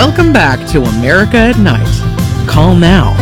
Welcome back to America at Night. Call now,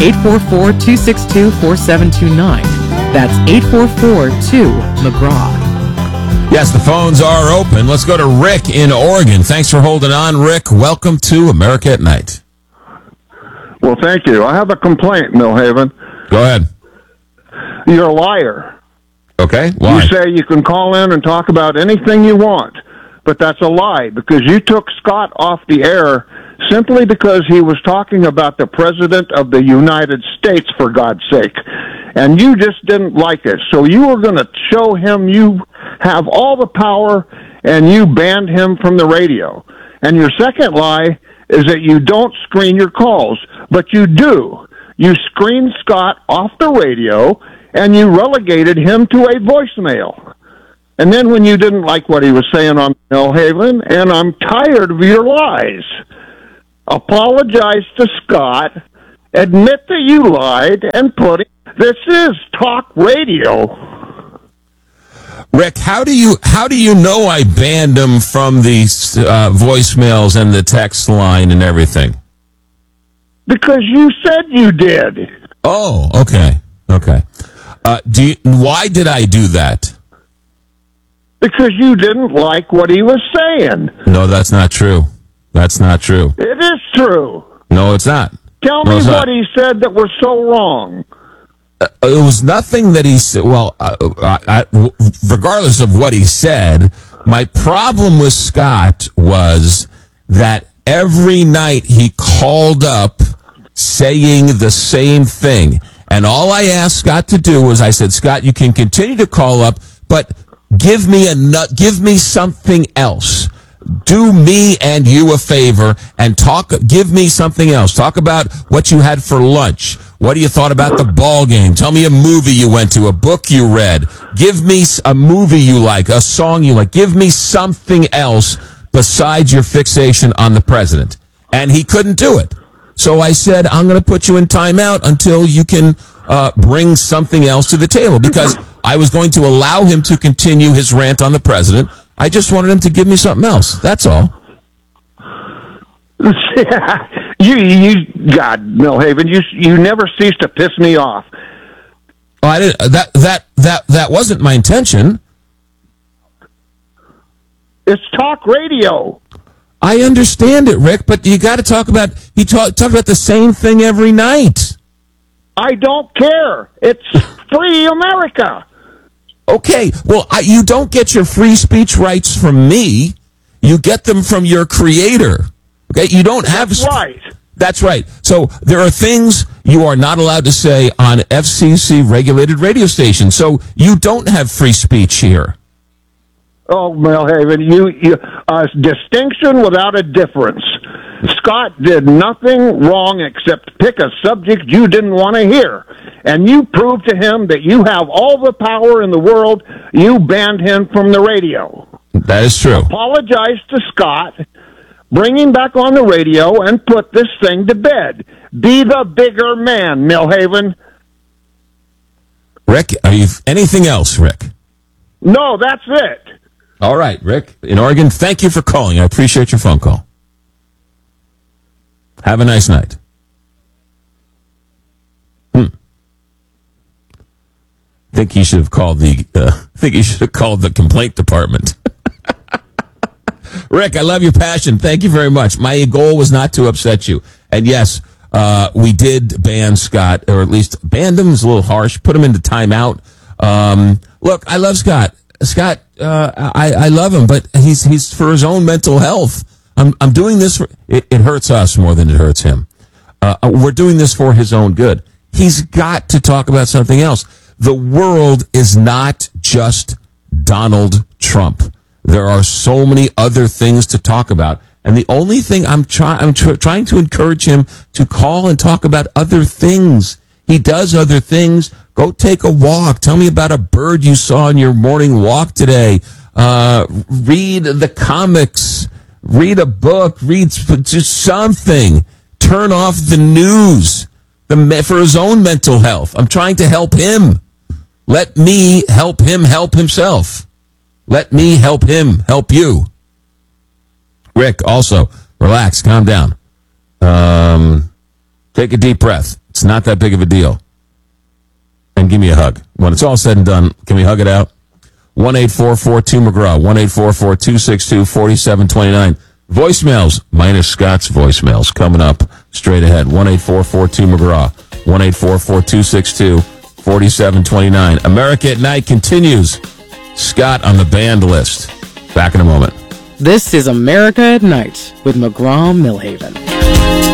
844-262-4729. That's 844-2-McGraw. Yes, the phones are open. Let's go to Rick in Oregon. Thanks for holding on, Rick. Welcome to America at Night. Well, thank you. I have a complaint, Millhaven. Go ahead. You're a liar. Okay, why? You say you can call in and talk about anything you want, but that's a lie because you took Scott off the air simply because he was talking about the President of the United States, for God's sake. And you just didn't like it. So you were going to show him you have all the power, and you banned him from the radio. And your second lie is that you don't screen your calls, but you do. You screened Scott off the radio, and you relegated him to a voicemail. And then when you didn't like what he was saying on Millhaven, and I'm tired of your lies, apologize to Scott, admit that you lied, and put it. This is talk radio. Rick, how do you know I banned him from the voicemails and the text line and everything? Because you said you did. Oh, okay. Why did I do that? Because you didn't like what he was saying. No, that's not true. That's not true. It is true. No, it's not. Tell me what he said that was so wrong. It was nothing that he said. Well, regardless of what he said, my problem with Scott was that every night he called up saying the same thing. And all I asked Scott to do was I said, Scott, you can continue to call up, but give me something else. Do me and you a favor and give me something else. Talk about what you had for lunch. What do you thought about the ball game? Tell me a movie you went to, a book you read. Give me a movie you like, a song you like. Give me something else besides your fixation on the president. And he couldn't do it. So I said, I'm going to put you in timeout until you can bring something else to the table, because I was going to allow him to continue his rant on the president. I just wanted him to give me something else. That's all. God, Millhaven, you never cease to piss me off. Oh, I didn't. That wasn't my intention. It's talk radio. I understand it, Rick, but you got to talk about. He talked about the same thing every night. I don't care. It's free America. Okay, well, you don't get your free speech rights from me. You get them from your creator. Okay, you don't have... That's right. That's right. So there are things you are not allowed to say on FCC-regulated radio stations. So you don't have free speech here. Oh, Millhaven, you distinction without a difference. Scott did nothing wrong except pick a subject you didn't want to hear. And you proved to him that you have all the power in the world. You banned him from the radio. That is true. Apologize to Scott. Bring him back on the radio and put this thing to bed. Be the bigger man, Millhaven. Rick, are you anything else, Rick? No, that's it. All right, Rick in Oregon, thank you for calling. I appreciate your phone call. Have a nice night. I think he should have called the complaint department. Rick, I love your passion. Thank you very much. My goal was not to upset you. And yes, we did ban Scott, or at least banned him is a little harsh. Put him into timeout. Look, I love Scott. Scott, I love him, but he's for his own mental health. I'm doing this for, it hurts us more than it hurts him. We're doing this for his own good. He's got to talk about something else. The world is not just Donald Trump. There are so many other things to talk about. And the only thing I'm trying to encourage him to call and talk about other things. He does other things. Go take a walk. Tell me about a bird you saw on your morning walk today. Read the comics. Read a book. Read just something. Turn off the news for his own mental health. I'm trying to help him. Let me help him help himself. Let me help him help you. Rick, also, Relax. Calm down. Take a deep breath. It's not that big of a deal. And give me a hug. When it's all said and done, can we hug it out? 1-844-2-McGraw. 1-844-262-4729. Voicemails, minus Scott's voicemails, coming up straight ahead. 1-844-2-McGraw. 1-844-262-4729. America at Night continues. Scott on the banned list. Back in a moment. This is America at Night with McGraw Millhaven.